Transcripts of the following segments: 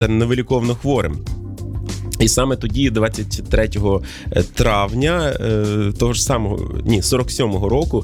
невиліковно хворим. І саме тоді, 23 травня 47-го року,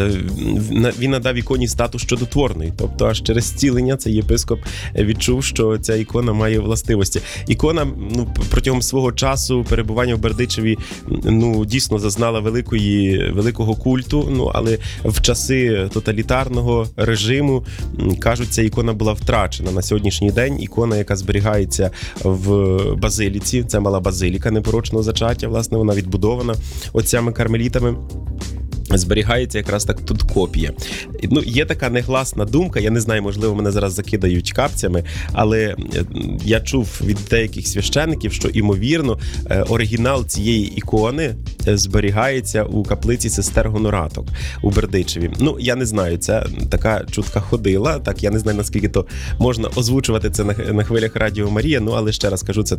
він надав іконі статус чудотворної. Тобто аж через зцілення цей єпископ відчув, що ця ікона має властивості. Ікона протягом свого часу перебування в Бердичеві дійсно зазнала великого культу, але в часи тоталітарного режиму, кажуть, ця ікона була втрачена. На сьогоднішній день ікона, яка зберігається в базиліці, це мала базиліка непорочного зачаття, власне, вона відбудована отцями кармелітами. Зберігається якраз так тут копія. Є така негласна думка, я не знаю, можливо, мене зараз закидають капцями, але я чув від деяких священників, що, ймовірно, оригінал цієї ікони зберігається у каплиці сестер Гонораток у Бердичеві. Я не знаю, це така чутка ходила, так, я не знаю, наскільки то можна озвучувати це на хвилях Радіо Марія, але ще раз кажу,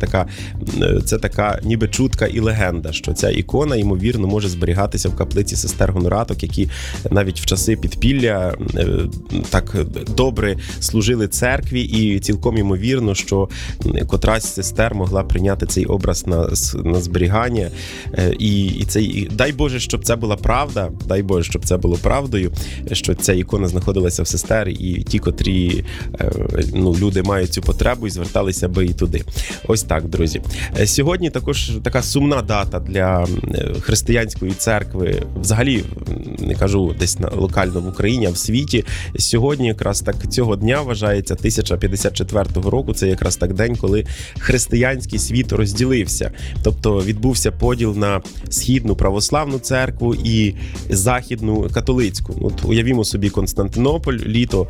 це така ніби чутка і легенда, що ця ікона, ймовірно, може зберігатися в каплиці сестер Гонораток, які навіть в часи підпілля так добре служили церкві, і цілком ймовірно, що котрась з сестер могла прийняти цей образ на зберігання. І дай Боже, щоб це була правда, дай Боже, щоб це було правдою, що ця ікона знаходилася в сестер, і ті, котрі люди мають цю потребу і зверталися би і туди. Ось так, друзі. Сьогодні також така сумна дата для християнської церкви, взагалі, не кажу десь локально в Україні, а в світі. Сьогодні якраз так цього дня вважається 1054 року, це якраз так день, коли християнський світ розділився. Тобто відбувся поділ на східну православну церкву і західну католицьку. Уявімо собі Константинополь, літо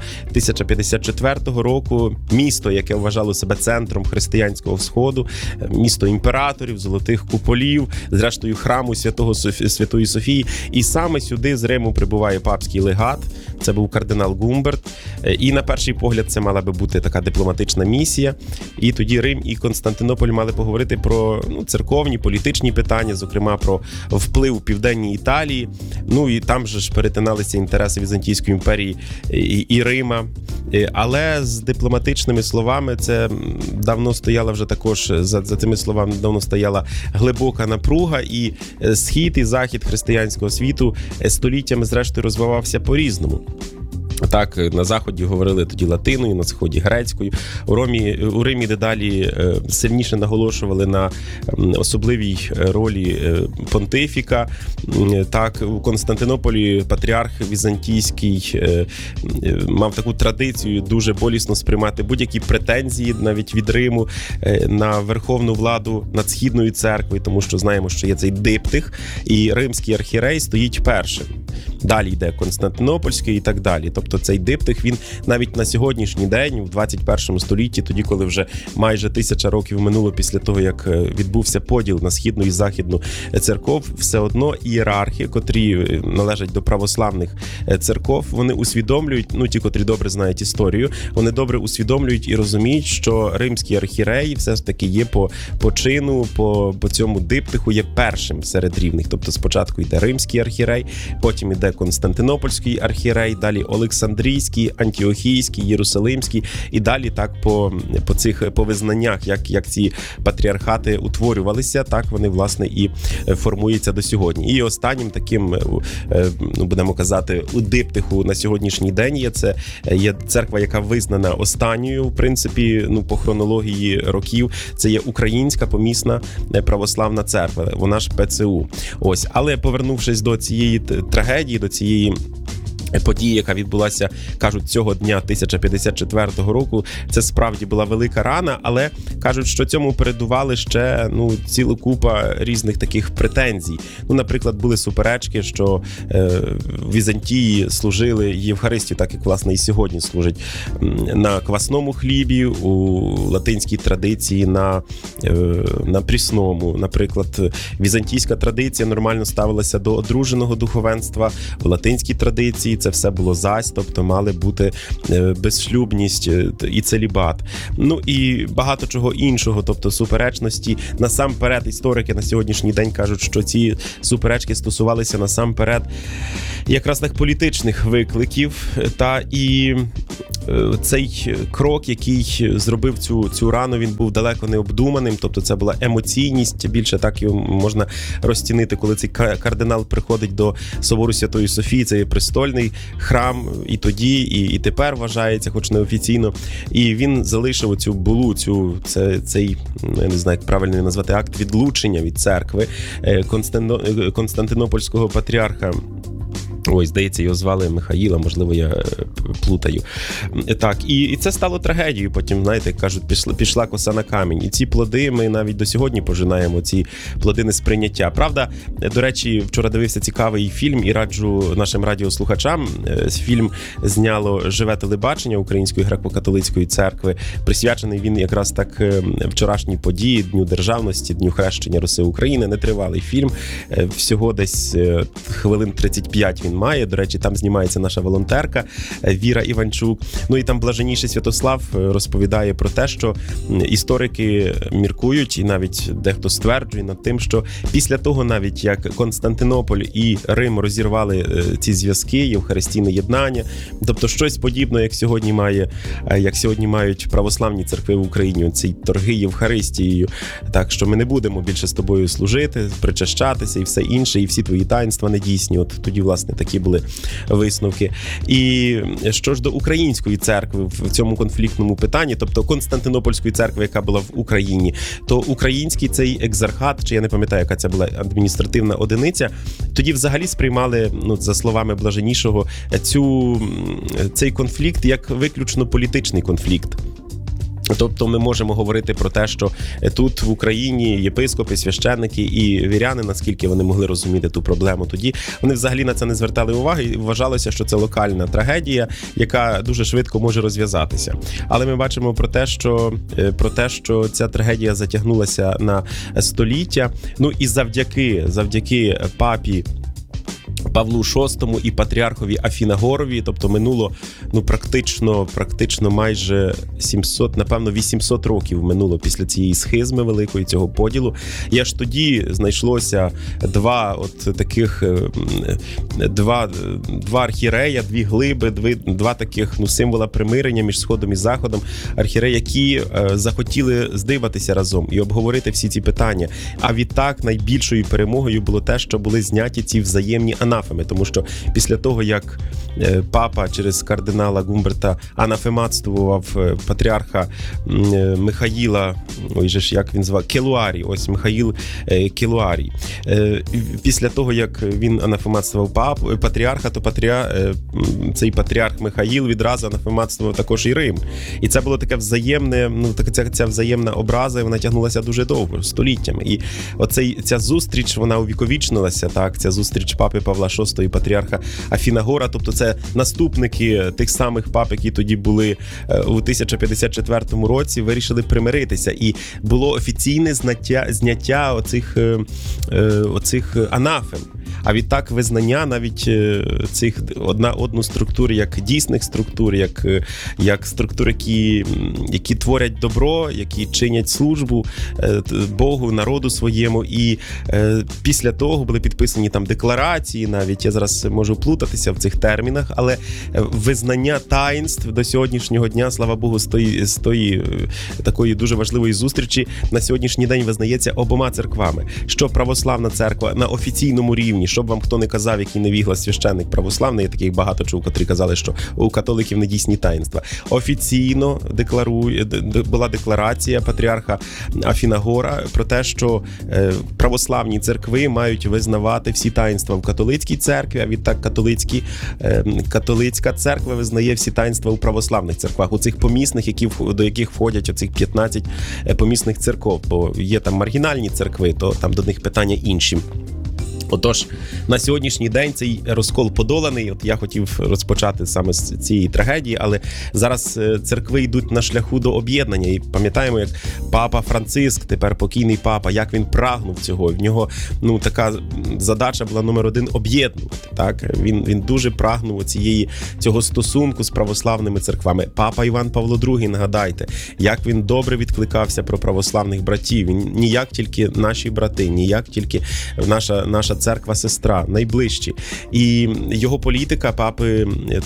1054 року, місто, яке вважало себе центром християнського Сходу, місто імператорів, золотих куполів, зрештою храму Святої Софії. І саме сюди з Риму прибуває папський легат, це був кардинал Гумберт. І на перший погляд це мала би бути така дипломатична місія. І тоді Рим і Константинополь мали поговорити про церковні, політичні питання, зокрема про вплив у Південній Італії. І там же ж перетиналися інтереси Візантійської імперії і Рима. Але з дипломатичними словами це давно стояла вже також, за цими словами давно стояла глибока напруга, і схід і захід християнського світу століттями зрештою розвивався по-різному. Так, на Заході говорили тоді латиною, на Сході грецькою. У Римі дедалі сильніше наголошували на особливій ролі понтифіка. Так, у Константинополі патріарх Візантійський мав таку традицію дуже болісно сприймати будь-які претензії навіть від Риму на верховну владу над Східною церквою, тому що знаємо, що є цей диптих, і римський архієрей стоїть першим. Далі йде Константинопольський і так далі. Тобто цей диптих, він навіть на сьогоднішній день, в 21 столітті, тоді, коли вже майже 1000 років минуло після того, як відбувся поділ на східну і західну церков, все одно ієрархи, котрі належать до православних церков, вони усвідомлюють, ті, котрі добре знають історію, вони добре усвідомлюють і розуміють, що римський архієрей все ж таки є по чину, по цьому диптиху є першим серед рівних. Тобто спочатку йде римський архієрей, потім йде Константинопольський архієрей, далі Олександрійський, Антіохійський, Єрусалимський, і далі так по визнаннях, як ці патріархати утворювалися, так вони, власне, і формуються до сьогодні. І останнім таким, будемо казати, у диптиху на сьогоднішній день є церква, яка визнана останньою, в принципі, по хронології років. Це є Українська помісна православна церква, вона ж ПЦУ. Ось, але повернувшись до цієї трагедії, до цієї події, яка відбулася, кажуть, цього дня 1054 року, це справді була велика рана, але кажуть, що цьому передували ще ціла купа різних таких претензій. Наприклад, були суперечки, що в Візантії служили Євхаристію, так як, власне, і сьогодні служать на квасному хлібі, у латинській традиції на прісному. Наприклад, візантійська традиція нормально ставилася до одруженого духовенства, в латинській традиції це все було зась, тобто мали бути безшлюбність і целібат. І багато чого іншого, тобто суперечності. Насамперед, історики на сьогоднішній день кажуть, що ці суперечки стосувалися насамперед якраз так політичних викликів, і цей крок, який зробив цю рану, він був далеко не обдуманим, тобто це була емоційність, більше так його можна розцінити, коли цей кардинал приходить до собору Святої Софії, це є престольний храм і тоді, і тепер вважається, хоч не офіційно, і він залишив оцю булу, цей, я не знаю, як правильно її назвати, акт відлучення від церкви Константинопольського патріарха. Ой, здається, його звали Михаїла, можливо, я плутаю. Так, і це стало трагедією. Потім, знаєте, як кажуть, пішла коса на камінь. І ці плоди ми навіть до сьогодні пожинаємо, ці плоди несприйняття. Правда, до речі, вчора дивився цікавий фільм і раджу нашим радіослухачам. Фільм зняло «Живе телебачення» Української греко-католицької церкви. Присвячений він якраз так вчорашній події, Дню Державності, Дню Хрещення Руси України. Нетривалий фільм. Всього десь хвилин 35 він має. До речі, там знімається наша волонтерка Віра Іванчук. Ну і там блаженніший Святослав розповідає про те, що історики міркують, і навіть дехто стверджує над тим, що після того навіть, як Константинополь і Рим розірвали ці зв'язки, євхаристійне єднання, тобто щось подібне, як сьогодні мають православні церкви в Україні, ці торги Євхаристією, так що ми не будемо більше з тобою служити, причащатися і все інше, і всі твої таїнства недійсні. От тоді, власне, такі були висновки. І що ж до української церкви в цьому конфліктному питанні, тобто Константинопольської церкви, яка була в Україні, то український цей екзархат, чи я не пам'ятаю, яка це була адміністративна одиниця, тоді взагалі сприймали, за словами блаженнішого, цей конфлікт як виключно політичний конфлікт. Тобто ми можемо говорити про те, що тут в Україні єпископи, священники і віряни, наскільки вони могли розуміти ту проблему тоді, вони взагалі на це не звертали уваги і вважалося, що це локальна трагедія, яка дуже швидко може розв'язатися. Але ми бачимо про те, що ця трагедія затягнулася на століття. Ну і завдяки папі Павлу VI і патріархові Афінагорові, тобто минуло практично майже 800 років минуло після цієї схизми великої, цього поділу. І аж тоді знайшлося два архієрея, дві глиби, два таких символа примирення між Сходом і Заходом, архієреї, які захотіли здиватися разом і обговорити всі ці питання. А відтак найбільшою перемогою було те, що були зняті ці взаємні анафеми, тому що після того, як папа через кардинала Гумберта анафематствував патріарха Михаїла, як він звав, Келуарі, ось Михаїл Келуарі. Після того, як він анафематствував патріарха, то цей патріарх Михаїл відразу анафематствував також і Рим. І це було таке взаємне, ця взаємна образа, вона тягнулася дуже довго, століттями. І ця зустріч, вона увіковічнилася, так, ця зустріч папи Павла VI і патріарха Афінагора, тобто це наступники тих самих пап, які тоді були у 1054 році, вирішили примиритися. І було офіційне зняття оцих анафем. А відтак визнання навіть цих одну структур як дійсних структур, як структур, які творять добро, які чинять службу Богу, народу своєму. І після того були підписані там декларації, навіть я зараз можу плутатися в цих термінах, але визнання таїнств до сьогоднішнього дня, слава Богу, з тої такої дуже важливої зустрічі на сьогоднішній день визнається обома церквами. Що православна церква на офіційному рівні, щоб вам хто не казав, який невіглас священник православний, я таких багато чув, котрі казали, що у католиків недійсні таїнства. Офіційно була декларація патріарха Афінагора про те, що православні церкви мають визнавати всі таїнства в католицькій церкві, а відтак католицька церква визнає всі таїнства у православних церквах, у цих помісних, до яких входять оцих 15 помісних церков, бо є там маргінальні церкви, то там до них питання інші. Отож, на сьогоднішній день цей розкол подоланий. От я хотів розпочати саме з цієї трагедії, але зараз церкви йдуть на шляху до об'єднання. І пам'ятаємо, як папа Франциск, тепер покійний папа, як він прагнув цього. В нього така задача була номер один – об'єднувати. Так? Він дуже прагнув цього стосунку з православними церквами. Папа Іван Павло II, нагадайте, як він добре відкликався про православних братів. Він ніяк тільки наші брати, ніяк тільки наша церква-сестра, найближчі. І його політика папи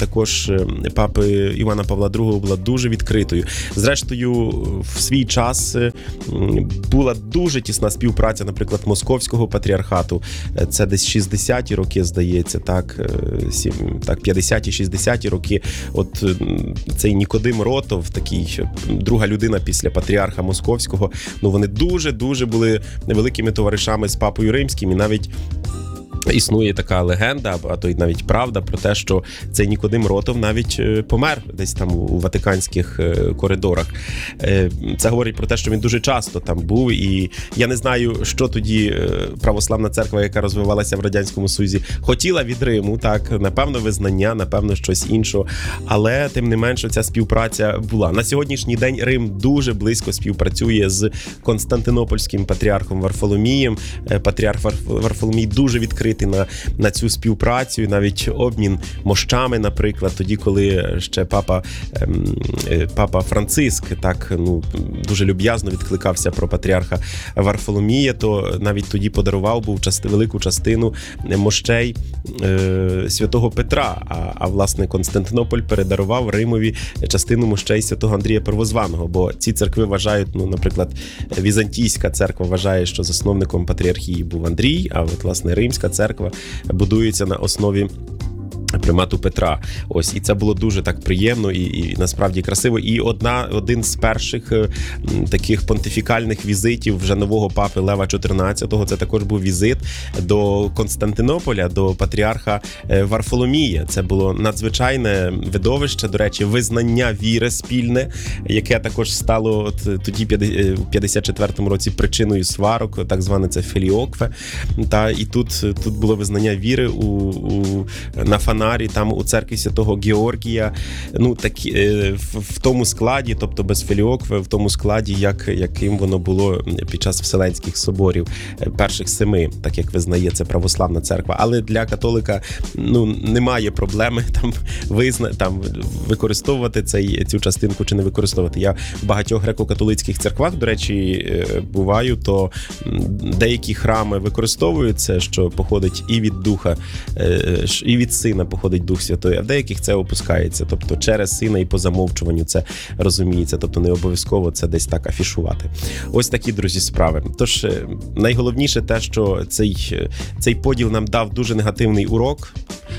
Івана Павла II була дуже відкритою. Зрештою, в свій час була дуже тісна співпраця, наприклад, Московського патріархату. Це десь 60-ті роки, здається, так 50-ті, 60-ті роки. От цей Нікодим Ротов, такий друга людина після патріарха Московського, вони дуже були великими товаришами з Папою Римським, і навіть існує така легенда, а то й навіть правда, про те, що цей Нікодим Ротов навіть помер десь там у ватиканських коридорах. Це говорить про те, що він дуже часто там був, і я не знаю, що тоді православна церква, яка розвивалася в Радянському Союзі, хотіла від Риму, так, напевно, визнання, напевно, щось іншого, але тим не менше ця співпраця була. На сьогоднішній день Рим дуже близько співпрацює з Константинопольським патріархом Варфоломієм. Патріарх Варфоломій дуже відкритий на цю співпрацю, і навіть обмін мощами, наприклад, тоді, коли ще папа Франциск так, дуже люб'язно відкликався про патріарха Варфоломія, то навіть тоді подарував був велику частину мощей святого Петра, а власне Константинополь передарував Римові частину мощей святого Андрія Первозваного, бо ці церкви вважають, наприклад, Візантійська церква вважає, що засновником патріархії був Андрій, а от, власне, Римська церква будується на основі примату Петра. Ось, і це було дуже так приємно і насправді красиво. І один з перших таких понтифікальних візитів вже нового папи Лева XIV, це також був візит до Константинополя, до патріарха Варфоломія. Це було надзвичайне видовище, до речі, визнання віри спільне, яке також стало тоді, в 54-му році, причиною сварок, так зване це філіокве. І тут було визнання віри на Фанарі, там у церкві святого Георгія, в тому складі, тобто без філіокви, в тому складі, яким воно було під час Вселенських соборів, перших 7, так як визнає це православна церква. Але для католика немає проблеми там використовувати цю частинку чи не використовувати. Я в багатьох греко-католицьких церквах, до речі, буваю, то деякі храми використовують це, що походить і від Духа, і від Сина походить Дух Святий, а в деяких це опускається, тобто через Сина і по замовчуванню це розуміється, тобто не обов'язково це десь так афішувати. Ось такі, друзі, справи. Тож найголовніше те, що цей поділ нам дав дуже негативний урок,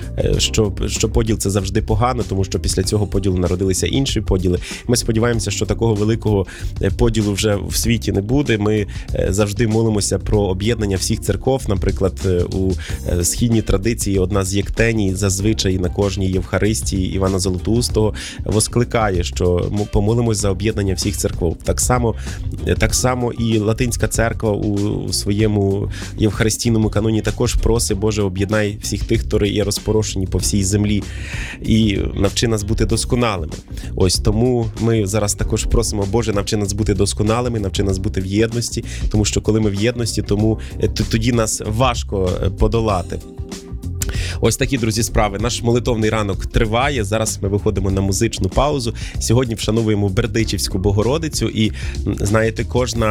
що поділ це завжди погано, тому що після цього поділу народилися інші поділи. Ми сподіваємося, що такого великого поділу вже в світі не буде. Ми завжди молимося про об'єднання всіх церков. Наприклад, у східній традиції одна з єктеній зазвичай на кожній Євхаристії Івана Золотоустого воскликає, що ми помолимось за об'єднання всіх церков. Так само і Латинська церква у своєму євхаристійному каноні також просить: Боже, об'єднай всіх тих, хто є розпорошені по всій землі, і навчи нас бути досконалими. Ось тому ми зараз також просимо: Боже, навчи нас бути досконалими, навчи нас бути в єдності, тому що коли ми в єдності, тоді нас важко подолати. Ось такі, друзі, справи. Наш молитовний ранок триває. Зараз ми виходимо на музичну паузу. Сьогодні вшановуємо Бердичівську Богородицю. І, знаєте,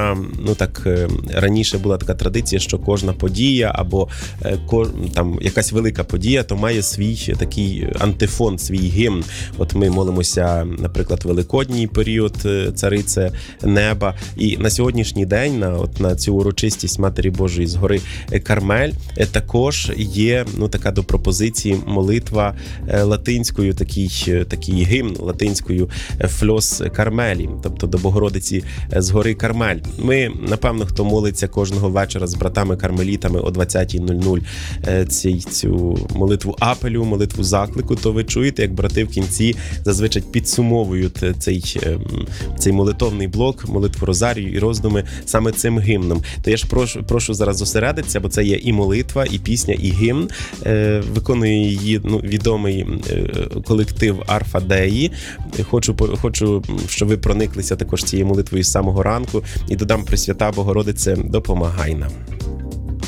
раніше була така традиція, що кожна подія або там якась велика подія, то має свій такий антифон, свій гімн. От ми молимося, наприклад, Великодній період Царице Неба. І на сьогоднішній день, на цю урочистість Матері Божої з гори Кармель, також є така до пропозиції молитва латинською, такий гімн латинською «Фльос Кармелі», тобто до Богородиці з гори Кармель. Ми, напевно, хто молиться кожного вечора з братами-кармелітами о 20:00 цю молитву апелю, молитву заклику, то ви чуєте, як брати в кінці зазвичай підсумовують цей молитовний блок, молитву Розарію і роздуми саме цим гімном. То я ж прошу зараз зосередитися, бо це є і молитва, і пісня, і гімн. Виконує її відомий колектив Арфа Деї. Хочу, щоб ви прониклися також цією молитвою з самого ранку. І додам: Пресвята Богородице, допомагай нам.